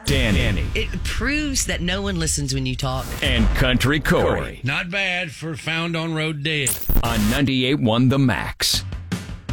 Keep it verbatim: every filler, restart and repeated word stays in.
Danny. It proves that no one listens when you talk. And Country Corey. Not bad for found on road dead. On ninety-eight point one The Max.